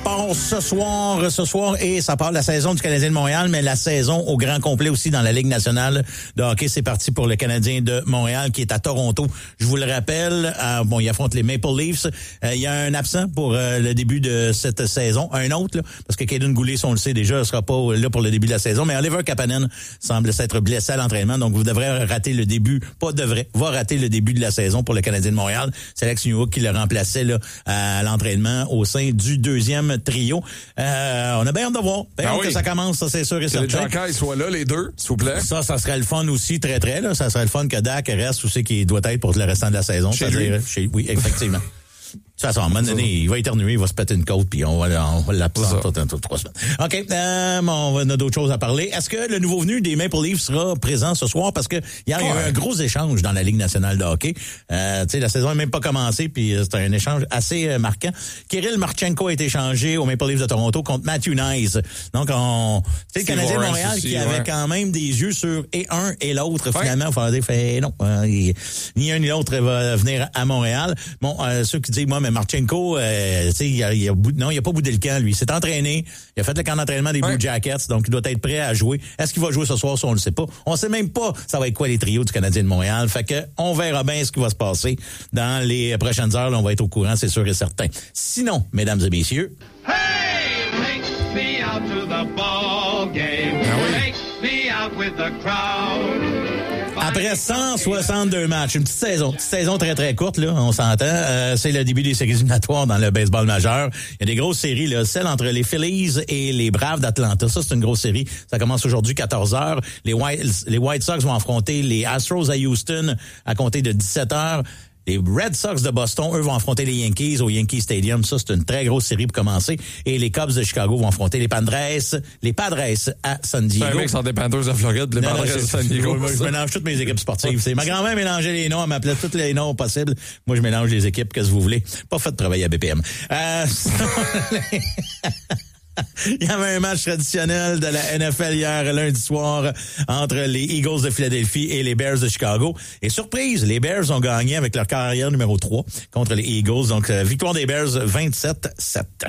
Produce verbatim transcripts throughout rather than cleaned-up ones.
part ce soir, ce soir, et ça part la saison du Canadien de Montréal, mais la saison au grand complet aussi dans la Ligue nationale de hockey. C'est parti pour le Canadien de Montréal qui est à Toronto. Je vous le rappelle, euh, bon, il affronte les Maple Leafs. Euh, il y a un absent pour euh, le début de cette saison, un autre, là, parce que Caden Goulet, on le sait déjà, ne sera pas là pour le début de la saison, mais Oliver Kapanen semble s'être blessé à l'entraînement, donc vous devrez rater le début, pas devrait, va rater le début de la saison pour le Canadien de Montréal. C'est Alex Newhook qui le remplaçait là à l'entraînement au sein du deuxième trio. Euh, on a bien hâte de voir. Bien ah hâte oui. que ça commence, ça c'est sûr et certain. Que les Jackals soient là, les deux, s'il vous plaît. Ça, ça serait le fun aussi, très très. Là. Ça serait le fun que Dak reste où c'est qu'il doit être pour le restant de la saison. Chez lui. Chez, oui, effectivement. De toute façon, à un moment donné, il va éternuer, il va se péter une côte, puis on va, on va l'absenter toute trois semaines. OK, euh, on a d'autres choses à parler. Est-ce que le nouveau venu des Maple Leafs sera présent ce soir? Parce que hier, il y a eu un gros échange dans la Ligue nationale de hockey. Euh, tu sais, la saison n'a même pas commencé, puis c'est un échange assez euh, marquant. Kirill Marchenko a été échangé aux Maple Leafs de Toronto contre Matthew Nyes. Donc, on, tu sais, le Canadien de Montréal aussi, qui ouais. avait quand même des yeux sur et un et l'autre, ouais. finalement, il fallait dire, fait, non, euh, il, ni un ni l'autre va venir à Montréal. Bon, euh, ceux qui disent, moi, mais Marchenko, euh, tu sais, il a, il a, non, il a pas boudé le camp, lui. Il s'est entraîné. Il a fait le camp d'entraînement des ouais. Blue Jackets, donc il doit être prêt à jouer. Est-ce qu'il va jouer ce soir? Ça, on le sait pas. On sait même pas ça va être quoi les trios du Canadien de Montréal. Fait que, on verra bien ce qui va se passer dans les prochaines heures. Là, on va être au courant, c'est sûr et certain. Sinon, mesdames et messieurs. Hey, take me out to the ball game. Ah oui. Take me out with the crowd. Après cent soixante-deux matchs, une petite saison, petite saison très très courte là, on s'entend. Euh, c'est le début des séries éliminatoires dans le baseball majeur. Il y a des grosses séries là, celle entre les Phillies et les Braves d'Atlanta. Ça c'est une grosse série. Ça commence aujourd'hui quatorze heures. Les White, les White Sox vont affronter les Astros à Houston à compter de dix-sept heures. Les Red Sox de Boston, eux, vont affronter les Yankees au Yankee Stadium. Ça, c'est une très grosse série pour commencer. Et les Cubs de Chicago vont affronter les Padres, les Padres à San Diego. C'est un mix entre les Panthers de Floride, les Padres à San Diego. Moi, je mélange toutes mes équipes sportives. C'est ma grand-mère mélangeait les noms, elle m'appelait tous les noms possibles. Moi, je mélange les équipes, qu'est-ce que vous voulez. Pas fait de travailler à B P M. Euh, Il y avait un match traditionnel de la N F L hier, lundi soir, entre les Eagles de Philadelphie et les Bears de Chicago. Et surprise, les Bears ont gagné avec leur carrière numéro trois contre les Eagles. Donc, euh, victoire des Bears vingt-sept sept.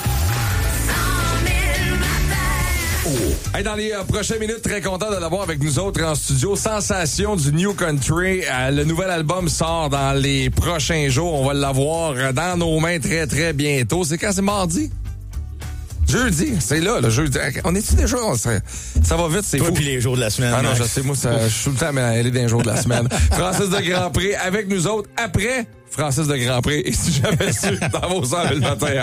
Oh. Hey, dans les euh, prochaines minutes, très content de l'avoir avec nous autres en studio. Sensation du New Country. Euh, le nouvel album sort dans les prochains jours. On va l'avoir dans nos mains très, très bientôt. C'est quand? C'est mardi? Jeudi, c'est là, le jeudi. On est-tu déjà? Ça, ça va vite, c'est Toi fou. Puis les jours de la semaine. Ah non, Max. je sais, moi, ça, je suis tout le temps mêlé dans les jours de la semaine. Francis de Grandpré avec nous autres après Francis de Grandpré. Et si j'avais su dans vos heures le matin.